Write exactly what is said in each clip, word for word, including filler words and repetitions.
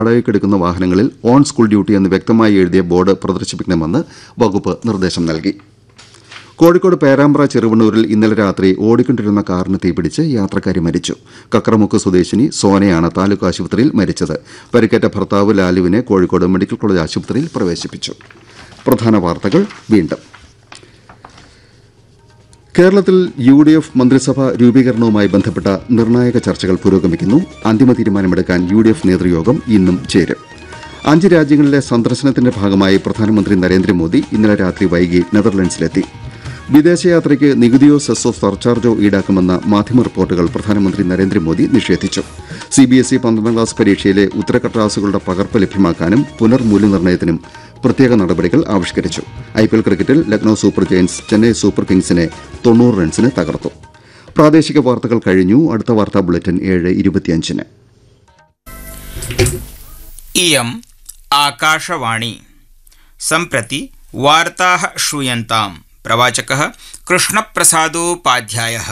വാടകയ്ക്കെടുക്കുന്ന വാഹനങ്ങളിൽ on school duty എന്ന് വ്യക്തമായി എഴുതിയ ബോർഡ് പ്രദർശിപ്പിക്കണമെന്ന് വകുപ്പ് നിർദ്ദേശം നൽകി. കോഴിക്കോട് പേരാമ്പ്ര ചെറുവണ്ണൂരിൽ ഇന്നലെ രാത്രി ഓടിക്കൊണ്ടിരുന്ന കാറിന് തീപിടിച്ച് യാത്രക്കാരി മരിച്ചു. കക്രമുക്ക് സ്വദേശിനി സോനയാണ് താലൂക്ക് ആശുപത്രിയിൽ മരിച്ചത്. പരിക്കേറ്റ ഭർത്താവ് ലാലുവിനെ കോഴിക്കോട് മെഡിക്കൽ കോളേജ് ആശുപത്രിയിൽ പ്രവേശിപ്പിച്ചു. പ്രധാന വാർത്തകൾ വീണ്ടും. കേരളത്തിൽ യു ഡി എഫ് മന്ത്രിസഭാ രൂപീകരണവുമായി ബന്ധപ്പെട്ട നിർണായക ചർച്ചകൾ പുരോഗമിക്കുന്നു. അന്തിമ തീരുമാനമെടുക്കാൻ യു ഡി എഫ് നേതൃയോഗം ഇന്നും ചേരും. അഞ്ച് രാജ്യങ്ങളിലെ സന്ദർശനത്തിന്റെ ഭാഗമായി പ്രധാനമന്ത്രി നരേന്ദ്രമോദി ഇന്നലെ രാത്രി വൈകി നെതർലൻഡ്സിലെത്തി. വിദേശയാത്രയ്ക്ക് നികുതിയോ സെസ്സോ സർചാർജോ ഈടാക്കുമെന്ന മാധ്യമ റിപ്പോർട്ടുകൾ പ്രധാനമന്ത്രി നരേന്ദ്രമോദി നിഷേധിച്ചു. സിബിഎസ്ഇ പന്ത്രണ്ടാം ക്ലാസ് പരീക്ഷയിലെ ഉത്തരക്കടലാസുകളുടെ പകർപ്പ് ലഭ്യമാക്കാനും പുനർമൂല്യനിർണ്ണയത്തിനും പ്രത്യേക നടപടികൾ ആവിഷ്കരിച്ചു. ഐപിഎൽ ക്രിക്കറ്റിൽ Lucknow super Giants Chennai super കിങ്സിനെ തൊണ്ണൂറ് റൺസിന് തകർത്തു. പ്രാദേശിക വാർത്തകൾ കഴിഞ്ഞു. അടുത്ത വാർത്താ ബുള്ളറ്റിൻ ഏഴ് ഇരുപത്തിയഞ്ചിന്. इयम् आकाशवाणी. सम्प्रति वार्ताः श्रूयन्ताम्. प्रवाचकः कृष्णप्रसादोपाध्यायः.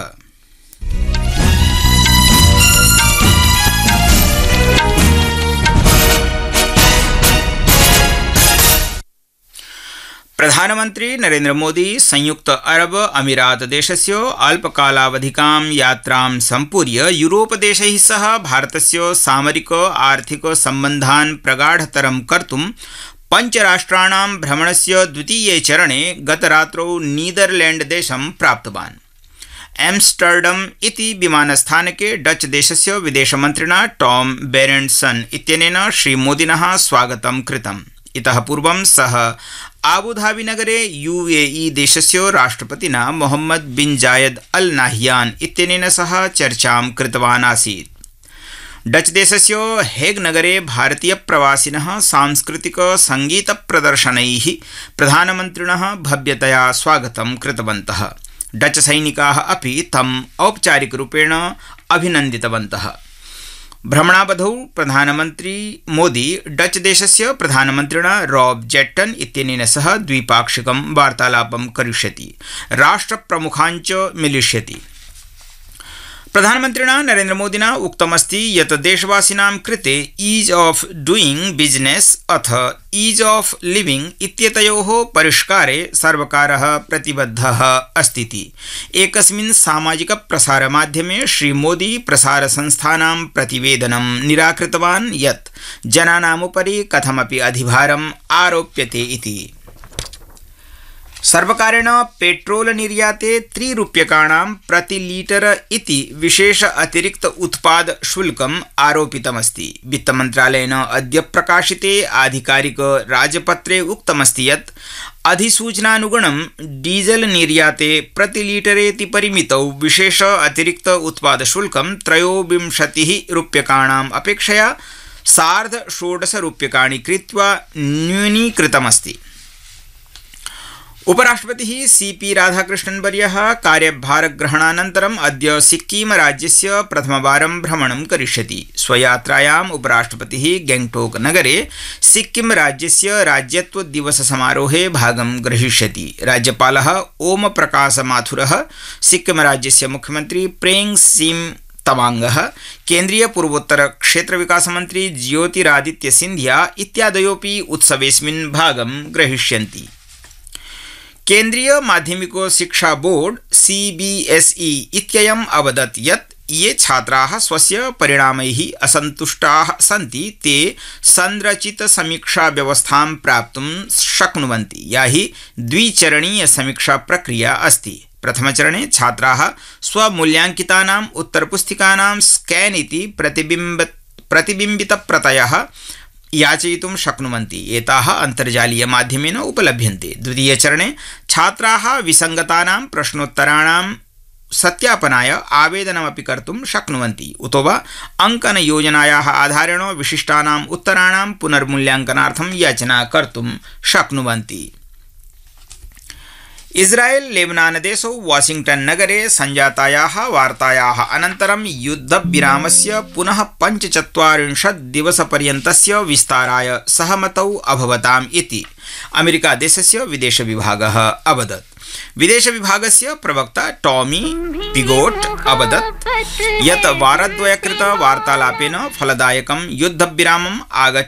प्रधानमन्त्री नरेन्द्र मोदी संयुक्त अरब अमीरात देशस्य अल्पकालावधिकां यात्रां सम्पूर्य यूरोप देशैः सह भारतस्य सामरिक आर्थिक सम्बन्धान् प्रगाढतरं कर्तुं पञ्चराष्ट्राणां भ्रमणस्य द्वितीये चरणे गतरात्रौ नीदरलैण्ड देशं प्राप्तवान्. एम्स्टर्डम इति विमानस्थानके डच देशस्य विदेशमन्त्रिणा टॉम बेरेंट्सन इत्यनेन श्रीमोदिनः स्वागतं कृतम्. इतः पूर्वं सः आबुधाबी नगरे यूएई देशस्य राष्ट्रपतिना मोहम्मद बिन जायद अल नाह्यान इत्यनेन सह चर्चां कृतवान् आसीत्. डच देशस्य हेग नगरे भारतीय प्रवासिनः सांस्कृतिक संगीत प्रदर्शनैः प्रधानमन्त्रिणः भव्यतया स्वागतं कृतवन्तः. डच सैनिकाः अपि तम् औपचारिकरूपेण अभिनन्दितवन्तः. भ्रमणावधौ प्रधानमन्त्री मोदी डच देशस्य प्रधानमन्त्रिणा रॉब जेट्टन इत्यनेन सह द्विपाक्षिकं वार्तालापं करिष्यति. राष्ट्रप्रमुखाञ्च मिलिष्यति. प्रधानमन्त्रिणा नरेन्द्रमोदिना उक्तमस्ति यत् देशवासिनां कृते ईज ऑफ डूइंग बिजनेस अथ ईज ऑफ लिविंग इत्येतयोः परिष्कारे सर्वकारः प्रतिबद्धः अस्ति. एकस्मिन् सामाजिक प्रसारमाध्यमे श्रीमोदी प्रसारसंस्थानां प्रतिवेदनं निराकृतवान् यत् जनानामुपरि कथमपि अधिभारम् आरोप्यते इति. सर्वकारेण पेट्रोल निर्याते त्रिरूप्यकाणां प्रति लीटर इति विशेष अतिरिक्त उत्पाद शुल्कम् आरोपितमस्ति. वित्तमन्त्रालयेन अद्य प्रकाशिते आधिकारिक राजपत्रे उक्तमस्ति यत् अधिसूचनानुगुणं डीजल निर्याते प्रति लीटरेति परिमितौ विशेष अतिरिक्त उत्पाद शुल्कं त्रयोविंशतिः रूप्यकाणाम् अपेक्षया सार्ध षोडश रूप्यकाणि कृत्वा न्यूनीकृतमस्ति. उपराष्ट्रपतिः सीपी राधाकृष्णन्वर्यः कार्यभारग्रहणानन्तरम् अद्य सिक्किम राज्यस्य प्रथमवारं भ्रमणं करिष्यति. स्वयात्रायाम् उपराष्ट्रपतिः गैंगटोक नगरे सिक्किम राज्यस्य राज्यत्वदिवससमारोहे भागं ग्रहीष्यति. राज्यपालः ओम प्रकाश माथुरः, सिक्किम राज्यस्य मुख्यमन्त्री प्रेंग सिम तवांगः, केन्द्रीय पूर्वोत्तर क्षेत्र विकास मंत्री ज्योतिरादित्य सिंधिया इत्यादयोऽपि उत्सवेऽस्मिन् भागं ग्रहीष्यन्ति. केन्द्रीय माध्यमिक शिक्षा बोर्ड सीबीएसई इत्ययम् अवदत् यत् ये छात्राः स्वस्य परिणामैः असन्तुष्टाः सन्ति ते संरचित समीक्षा व्यवस्थां प्राप्तुं शक्नुवन्ति. या हि द्विचरणीय समीक्षा प्रक्रिया अस्ति. प्रथमचरणे छात्राः स्वमूल्यांकितानाम् उत्तरपुस्तिकानां स्कैन इति प्रतिबिम्ब प्रतिबिम्बितप्रतयः याचयितुं शक्नुवन्ति. एताः अन्तर्जालीय माध्यमेन उपलभ्यन्ते. द्वितीयचरणे छात्राः विसङ्गतानां प्रश्नोत्तराणां सत्यापनाय आवेदनमपि कर्तुं शक्नुवन्ति. उतो वा अङ्कनयोजनायाः आधारेण विशिष्टानाम् उत्तराणां पुनर्मूल्याङ्कनार्थं याचना कर्तुं शक्नुवन्ति. इस्राएल लेबनान देशौ वाशिंग्टन नगरे संजातायाः वार्तायाः अनन्तरं युद्धविरामस्य पुनः पञ्चचत्वारिंशत् दिवसपर्यन्तस्य विस्ताराय सहमतौ अभवताम् इति अमेरिका देशस्य विदेश विभागः अवदत्. विदेश विभागस्य प्रवक्ता टॉमी पिगोट अवदत् यत् वारद्वयकृत वार्तालापेन फलदायकं युद्धविरामम् आगच्छति